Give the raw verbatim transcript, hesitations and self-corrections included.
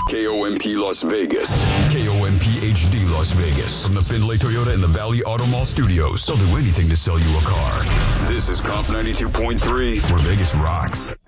K O M P Las Vegas. K O M P H D Las Vegas. From the Findlay Toyota and the Valley Auto Mall studios. They'll do anything to sell you a car. This is Comp ninety-two point three, where Vegas rocks.